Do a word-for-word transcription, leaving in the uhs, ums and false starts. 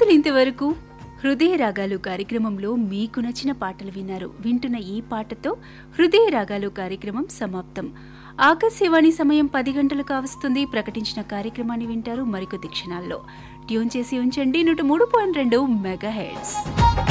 శ్రోతలు ఇంతవరకు హృదయ రాగాలు కార్యక్రమంలో మీకు నచ్చిన పాటలు విన్నారు. వింటున్న ఈ పాటతో హృదయ రాగాలు కార్యక్రమం సమాప్తం. ఆకాశవాణి సమయం పది గంటలు కావస్తుంది. ప్రకటించిన కార్యక్రమాన్ని వింటారు మరికొద్ది క్షణాల్లో. ట్యూన్ చేసి ఉంచండి నూట మూడు పాయింట్ రెండు మెగా హెర్ట్జ్.